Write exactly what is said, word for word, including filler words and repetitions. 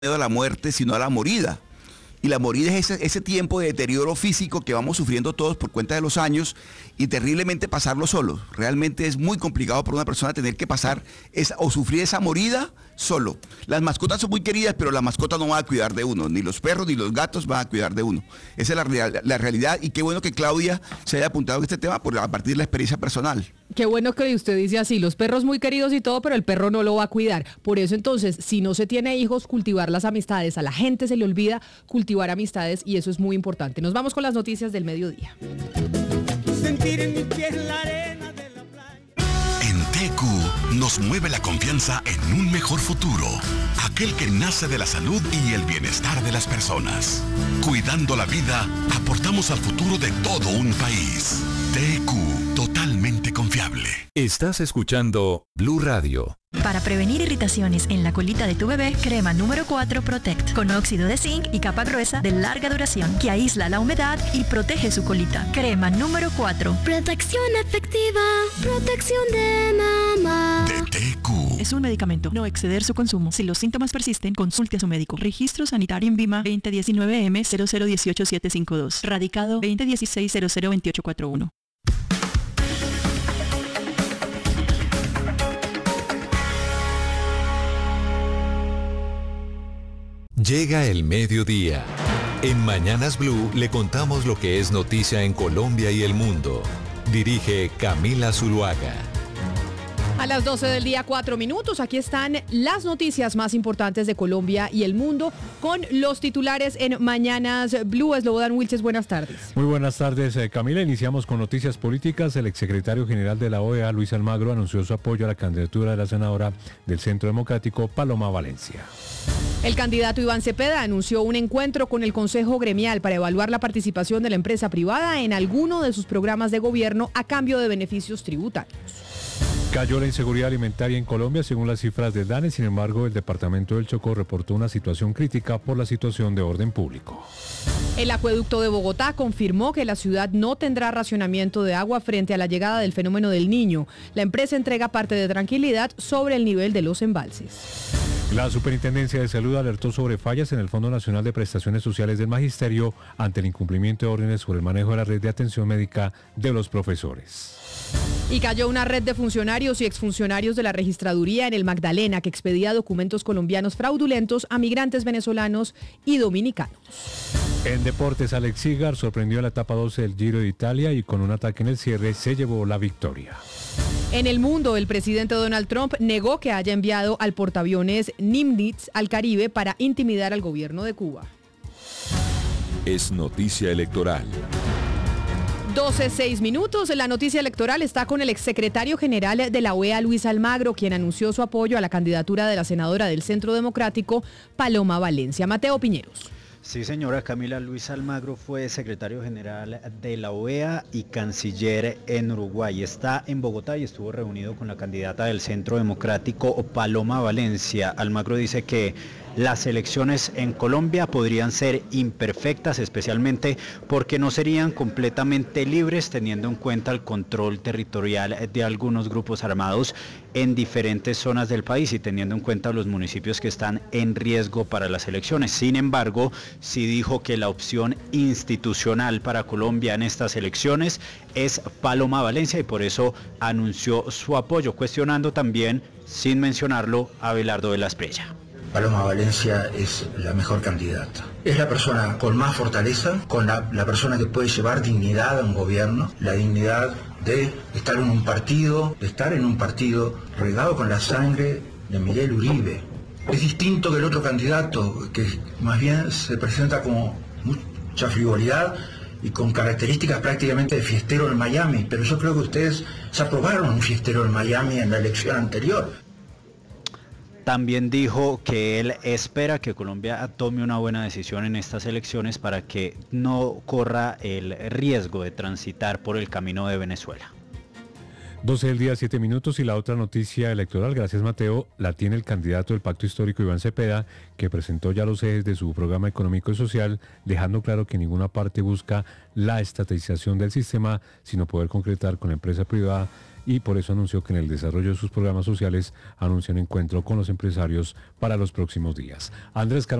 miedo a la muerte, sino a la morida. Y la morida es ese, ese tiempo de deterioro físico que vamos sufriendo todos por cuenta de los años y terriblemente pasarlo solos. Realmente es muy complicado para una persona tener que pasar esa, o sufrir esa morida solo. Las mascotas son muy queridas, pero la mascota no va a cuidar de uno. Ni los perros ni los gatos van a cuidar de uno. Esa es la, real, la realidad, y qué bueno que Claudia se haya apuntado a este tema por, a partir de la experiencia personal. Qué bueno que usted dice así, los perros muy queridos y todo, pero el perro no lo va a cuidar. Por eso entonces, si no se tiene hijos, cultivar las amistades. A la gente se le olvida cultivar amistades y eso es muy importante. Nos vamos con las noticias del mediodía. Sentir en mis pies la arena de la playa. En T Q nos mueve la confianza en un mejor futuro, aquel que nace de la salud y el bienestar de las personas. Cuidando la vida, aportamos al futuro de todo un país. T Q, totalmente confiable. Estás escuchando Blue Radio. Para prevenir irritaciones en la colita de tu bebé, crema número cuatro Protect, con óxido de zinc y capa gruesa de larga duración, que aísla la humedad y protege su colita. Crema número cuatro. Protección efectiva, protección de mamá. De T Q. Es un medicamento, no exceder su consumo. Si los síntomas persisten, consulte a su médico. Registro sanitario en Vima veinte diecinueve M cero cero dieciocho siete cinco dos. Radicado veinte dieciséis cero cero veintiocho cuarenta y uno. Llega el mediodía. En Mañanas Blue le contamos lo que es noticia en Colombia y el mundo. Dirige Camila Zuluaga. A las doce del día, cuatro minutos, aquí están las noticias más importantes de Colombia y el mundo con los titulares en Mañanas Blue. Slobodan Wilches, buenas tardes. Muy buenas tardes, eh, Camila. Iniciamos con noticias políticas. El exsecretario general de la O E A, Luis Almagro, anunció su apoyo a la candidatura de la senadora del Centro Democrático, Paloma Valencia. El candidato Iván Cepeda anunció un encuentro con el Consejo Gremial para evaluar la participación de la empresa privada en alguno de sus programas de gobierno a cambio de beneficios tributarios. Cayó la inseguridad alimentaria en Colombia según las cifras del DANE. Sin embargo, el departamento del Chocó reportó una situación crítica por la situación de orden público. El acueducto de Bogotá confirmó que la ciudad no tendrá racionamiento de agua frente a la llegada del fenómeno del Niño. La empresa entrega parte de tranquilidad sobre el nivel de los embalses. La Superintendencia de Salud alertó sobre fallas en el Fondo Nacional de Prestaciones Sociales del Magisterio ante el incumplimiento de órdenes sobre el manejo de la red de atención médica de los profesores. Y cayó una red de funcionarios y exfuncionarios de la registraduría en el Magdalena que expedía documentos colombianos fraudulentos a migrantes venezolanos y dominicanos. En deportes, Alex Sigar sorprendió en la etapa doce del Giro de Italia y con un ataque en el cierre se llevó la victoria. En el mundo, el presidente Donald Trump negó que haya enviado al portaaviones Nimitz al Caribe para intimidar al gobierno de Cuba. Es noticia electoral. doce, seis minutos. La noticia electoral está con el exsecretario general de la O E A, Luis Almagro, quien anunció su apoyo a la candidatura de la senadora del Centro Democrático, Paloma Valencia. Mateo Piñeros. Sí, señora Camila, Luis Almagro fue secretario general de la O E A y canciller en Uruguay. Está en Bogotá y estuvo reunido con la candidata del Centro Democrático, Paloma Valencia. Almagro dice que las elecciones en Colombia podrían ser imperfectas, especialmente porque no serían completamente libres, teniendo en cuenta el control territorial de algunos grupos armados en diferentes zonas del país y teniendo en cuenta los municipios que están en riesgo para las elecciones. Sin embargo, sí dijo que la opción institucional para Colombia en estas elecciones es Paloma Valencia y por eso anunció su apoyo, cuestionando también, sin mencionarlo, a Abelardo de la Espriella. Paloma Valencia es la mejor candidata. Es la persona con más fortaleza, con la, la persona que puede llevar dignidad a un gobierno, la dignidad de estar en un partido, de estar en un partido regado con la sangre de Miguel Uribe. Es distinto que el otro candidato, que más bien se presenta como mucha frivolidad y con características prácticamente de fiestero en Miami, pero yo creo que ustedes se aprobaron un fiestero en Miami en la elección anterior. También dijo que él espera que Colombia tome una buena decisión en estas elecciones para que no corra el riesgo de transitar por el camino de Venezuela. doce del día, siete minutos y la otra noticia electoral, gracias Mateo, la tiene el candidato del Pacto Histórico Iván Cepeda, que presentó ya los ejes de su programa económico y social, dejando claro que ninguna parte busca la estatización del sistema, sino poder concretar con la empresa privada y por eso anunció que en el desarrollo de sus programas sociales anuncia un encuentro con los empresarios para los próximos días. Andrés Car